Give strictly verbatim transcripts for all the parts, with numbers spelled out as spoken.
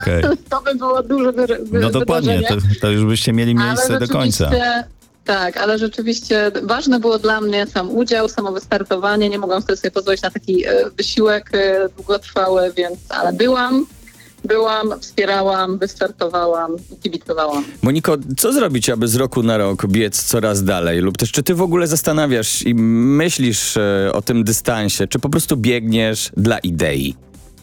Okay. To by było duże wy- wy- No dokładnie, to, to już byście mieli miejsce do końca. Tak, ale rzeczywiście ważne było dla mnie sam udział, samo wystartowanie. Nie mogłam sobie pozwolić na taki e, wysiłek e, długotrwały, więc ale byłam. Byłam, wspierałam, wystartowałam i kibicowałam. Moniko, co zrobić, aby z roku na rok biec coraz dalej? Lub też czy ty w ogóle zastanawiasz i myślisz e, o tym dystansie? Czy po prostu biegniesz dla idei?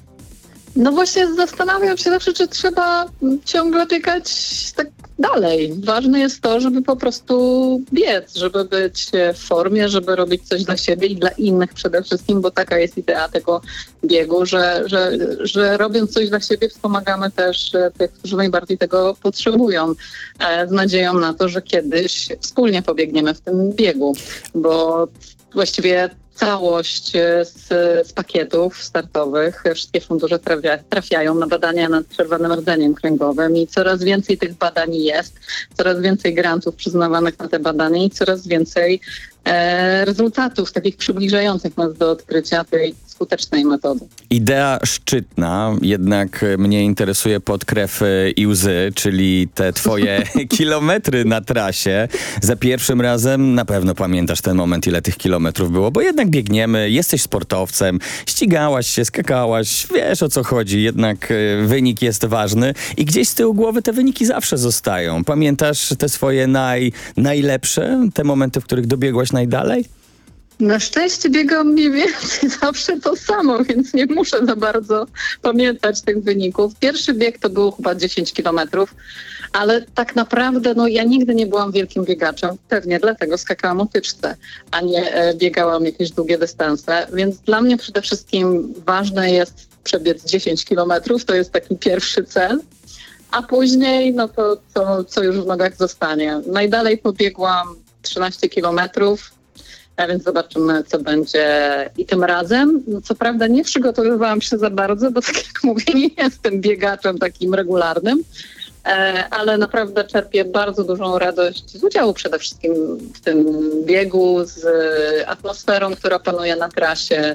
No właśnie zastanawiam się zawsze, czy trzeba ciągle biegać tak dalej. Ważne jest to, żeby po prostu biec, żeby być w formie, żeby robić coś dla siebie i dla innych przede wszystkim, bo taka jest idea tego biegu, że, że, że robiąc coś dla siebie wspomagamy też tych, którzy najbardziej tego potrzebują, z nadzieją na to, że kiedyś wspólnie pobiegniemy w tym biegu, bo właściwie całość z, z pakietów startowych, wszystkie fundusze trafia, trafiają na badania nad przerwanym rdzeniem kręgowym i coraz więcej tych badań jest, coraz więcej grantów przyznawanych na te badania i coraz więcej e, rezultatów takich przybliżających nas do odkrycia tej skutecznej metody. Idea szczytna, jednak mnie interesuje podkrew i łzy, czyli te twoje kilometry na trasie. Za pierwszym razem na pewno pamiętasz ten moment, ile tych kilometrów było, bo jednak biegniemy, jesteś sportowcem, ścigałaś się, skakałaś, wiesz o co chodzi, jednak wynik jest ważny i gdzieś z tyłu głowy te wyniki zawsze zostają. Pamiętasz te swoje naj, najlepsze, te momenty, w których dobiegłaś najdalej? Na szczęście biegam mniej więcej zawsze to samo, więc nie muszę za bardzo pamiętać tych wyników. Pierwszy bieg to był chyba dziesięć kilometrów, ale tak naprawdę no, ja nigdy nie byłam wielkim biegaczem. Pewnie dlatego skakałam o tyczce, a nie e, biegałam jakieś długie dystanse. Więc dla mnie przede wszystkim ważne jest przebiec dziesięć kilometrów, to jest taki pierwszy cel. A później no to co, co już w nogach zostanie. Najdalej pobiegłam trzynaście kilometrów. A więc zobaczymy, co będzie i tym razem. Co prawda nie przygotowywałam się za bardzo, bo tak jak mówię, nie jestem biegaczem takim regularnym, ale naprawdę czerpię bardzo dużą radość z udziału przede wszystkim w tym biegu, z atmosferą, która panuje na trasie,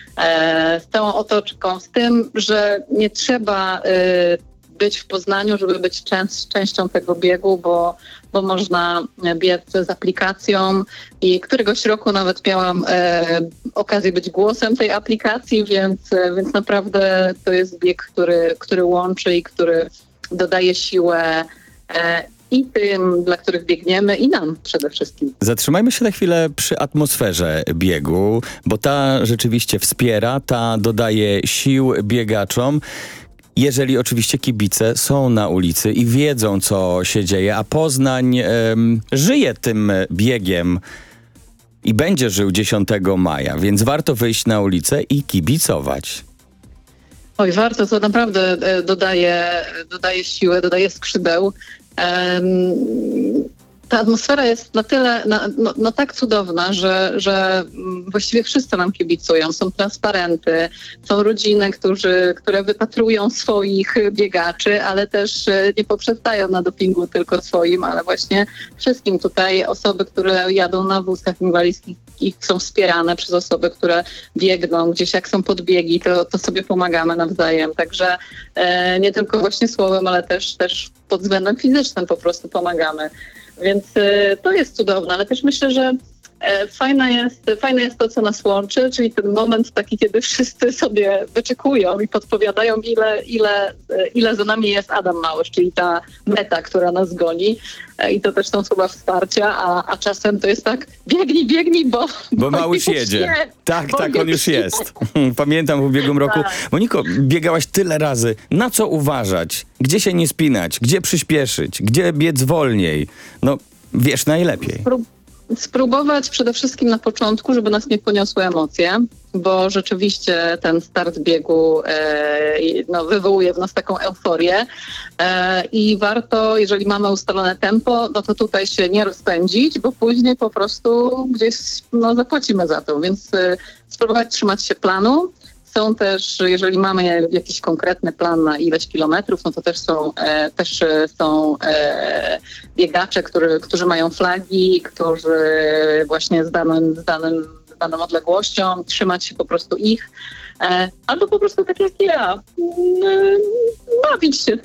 z całą otoczką, z tym, że nie trzeba być w Poznaniu, żeby być częst, częścią tego biegu, bo, bo można biec z aplikacją i któregoś roku nawet miałam e, okazję być głosem tej aplikacji, więc, e, więc naprawdę to jest bieg, który, który łączy i który dodaje siłę e, i tym, dla których biegniemy, i nam przede wszystkim. Zatrzymajmy się na chwilę przy atmosferze biegu, bo ta rzeczywiście wspiera, ta dodaje sił biegaczom. Jeżeli oczywiście kibice są na ulicy i wiedzą, co się dzieje, a Poznań em, żyje tym biegiem i będzie żył dziesiątego maja, więc warto wyjść na ulicę i kibicować. Oj, warto, to naprawdę e, dodaje, dodaje siłę, dodaje skrzydeł. Um, Ta atmosfera jest na tyle, na, no, no tak cudowna, że, że właściwie wszyscy nam kibicują. Są transparenty, są rodziny, którzy, które wypatrują swoich biegaczy, ale też nie poprzestają na dopingu tylko swoim, ale właśnie wszystkim tutaj osoby, które jadą na wózkach inwalidzkich, są wspierane przez osoby, które biegną. Gdzieś jak są podbiegi, to, to sobie pomagamy nawzajem. Także e, nie tylko właśnie słowem, ale też, też pod względem fizycznym po prostu pomagamy. Więc y, to jest cudowne, ale też myślę, że e, fajne jest, fajne jest to, co nas łączy, czyli ten moment taki, kiedy wszyscy sobie wyczekują i podpowiadają, ile, ile, ile za nami jest Adam Małysz, czyli ta meta, która nas goni. E, I to też są słowa wsparcia, a, a czasem to jest tak, biegnij, biegnij, bo... Bo Małysz jedzie. Nie, tak, bo tak, on już jest. Pamiętam w ubiegłym roku. Tak. Moniko, biegałaś tyle razy. Na co uważać? Gdzie się nie spinać? Gdzie przyspieszyć? Gdzie biec wolniej? No, wiesz najlepiej. Spró- spróbować przede wszystkim na początku, żeby nas nie poniosły emocje, bo rzeczywiście ten start biegu e, no, wywołuje w nas taką euforię e, i warto, jeżeli mamy ustalone tempo, no to tutaj się nie rozpędzić, bo później po prostu gdzieś no, zapłacimy za to, więc e, spróbować trzymać się planu. Są też, jeżeli mamy jakiś konkretny plan na ileś kilometrów, no to też są, e, też są e, biegacze, który, którzy mają flagi, którzy właśnie z, danym, z, danym, z daną odległością, trzymać się po prostu ich. E, albo po prostu tak jak ja, mm, bawić się